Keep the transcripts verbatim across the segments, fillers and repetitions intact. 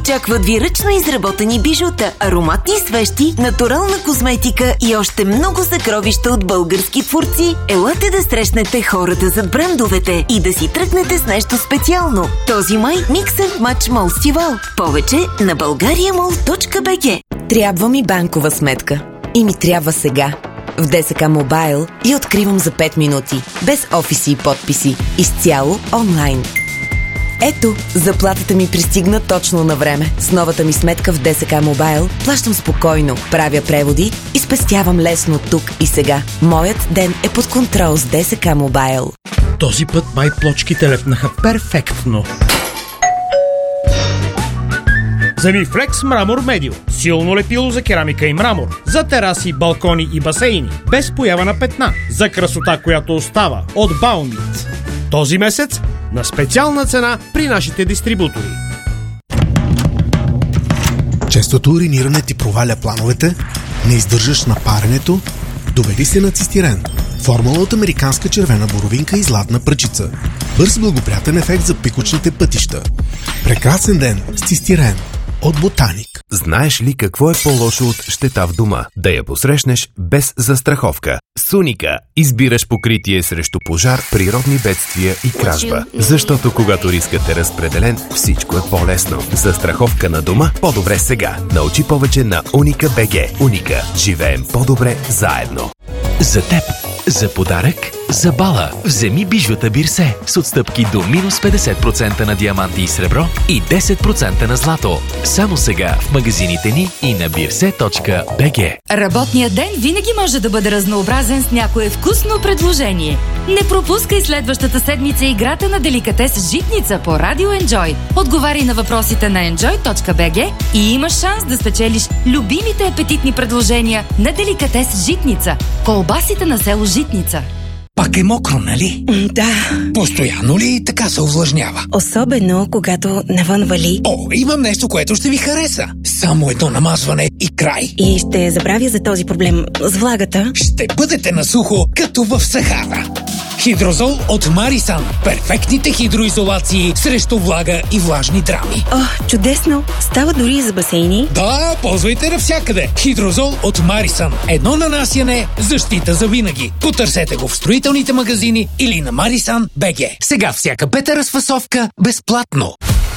Очакват ви ръчно изработени бижута, ароматни свещи, натурална козметика и още много съкровища от български творци. Елате да срещнете хората зад брандовете и да си тръгнете с нещо специално. Този май Mix and Match Mall Стивал. Повече на българиамол точка би джи. Трябва ми банкова сметка. И ми трябва сега. В ДСК Mobile и откривам за пет минути. Без офиси и подписи. Изцяло онлайн. Ето, заплатата ми пристигна точно на време. С новата ми сметка в ДСК Mobile плащам спокойно, правя преводи и спестявам лесно тук и сега. Моят ден е под контрол с ДСК Mobile. Този път май плочките лепнаха перфектно. Замифлекс Мрамор Медио. Силно лепило за керамика и мрамор. За тераси, балкони и басейни. Без поява на петна. За красота, която остава. От Баумит. Този месец на специална цена при нашите дистрибутори. Честото уриниране ти проваля плановете? Не издържаш на паренето? Доведи се на цистирен. Формула от американска червена боровинка и златна пръчица. Бърз благоприятен ефект за пикочните пътища. Прекрасен ден с цистирен от Ботаник. Знаеш ли какво е по-лошо от щета в дома? Да я посрещнеш без застраховка. С Уника избираш покритие срещу пожар, природни бедствия и кражба. Защото когато рискът е разпределен, всичко е по-лесно. Застраховка на дома по-добре сега. Научи повече на Уника точка би джи. Уника. Живеем по-добре заедно. За теб, за подарък, за бала. Вземи бижута Бирсе с отстъпки до минус петдесет процента на диаманти и сребро и десет процента на злато. Само сега в магазините ни и на бирсе точка би джи. Работният ден винаги може да бъде разнообразен с някое вкусно предложение. Не пропускай следващата седмица играта на деликатес Житница по Радио Enjoy. Отговаряй на въпросите на enjoy точка би джи и имаш шанс да спечелиш любимите апетитни предложения на деликатес Житница. Колбасите на село Житница. Пак е мокро, нали? Да. Постоянно ли така се увлажнява? Особено, когато навън вали. О, имам нещо, което ще ви хареса. Само едно намазване и край. И ще забравя за този проблем с влагата. Ще бъдете на сухо, като в Сахара. Хидрозол от Марисан. Перфектните хидроизолации срещу влага и влажни драми. О, чудесно! Става дори и за басейни. Да, ползвайте навсякъде. Хидрозол от Марисан. Едно нанасяне, защита за винаги. Потърсете го в строителните магазини или на Марисан точка би джи. Сега всяка пета разфасовка безплатно.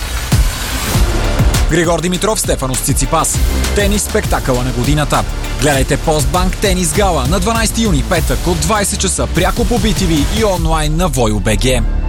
Григор Димитров, Стефанос Циципас. Тенис спектакъла на годината. Гледайте Постбанк Тенис Гала на дванайсети юни, петък от двайсет часа пряко по би ти ви и онлайн на Войо точка би джи.